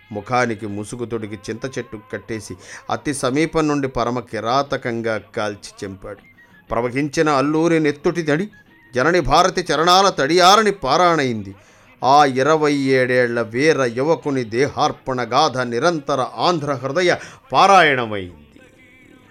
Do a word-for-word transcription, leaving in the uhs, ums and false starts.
ముఖానికి ముసుగు తొడిగి చింత చెట్టు కట్టేసి అతి సమీపం నుండి పరమ కిరాతకంగా కాల్చి చంపాడు. ప్రవహించిన అల్లూరి నెత్తుటి తడి జనని భారతి చరణాల తడియారని పారాణయింది. ఆ ఇరవై ఏడేళ్ల వీర యువకుని దేహార్పణ గాథ నిరంతర ఆంధ్ర హృదయ పారాయణమైంది.